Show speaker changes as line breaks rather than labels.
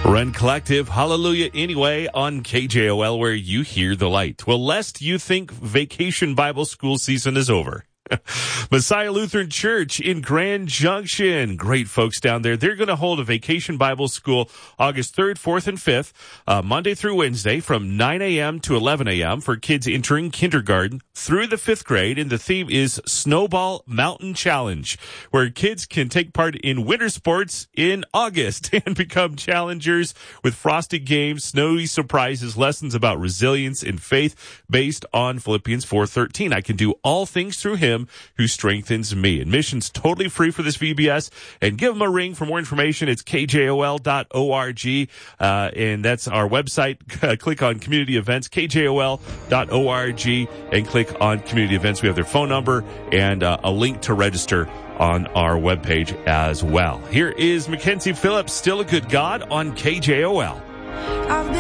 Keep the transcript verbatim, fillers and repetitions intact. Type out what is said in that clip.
Rend Collective, Hallelujah Anyway on K J O L, where you hear the light. Well, lest you think Vacation Bible School season is over. Messiah Lutheran Church in Grand Junction. Great folks down there. They're going to hold a Vacation Bible School August third, fourth, and fifth, uh, Monday through Wednesday from nine a.m. to eleven a.m. for kids entering kindergarten through the fifth grade. And the theme is Snowball Mountain Challenge, where kids can take part in winter sports in August and become challengers with frosted games, snowy surprises, lessons about resilience and faith based on Philippians four thirteen. I can do all things through him who strengthens me. Admission's totally free for this V B S, and give them a ring for more information. It's K J O L dot org, uh, and that's our website. Uh, click on community events, K J O L dot org, and click on community events. We have their phone number and uh, a link to register on our webpage as well. Here is Mackenzie Phillips, Still a Good God on K J O L.
I've been